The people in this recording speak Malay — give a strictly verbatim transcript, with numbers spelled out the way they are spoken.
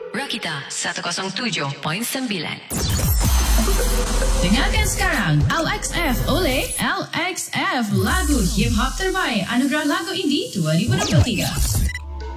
Rakita seratus tujuh perpuluhan sembilan. Dengarkan sekarang L X F oleh L X F, lagu hip hop terbaik Anugerah Lagu Indie dua ribu dua puluh tiga.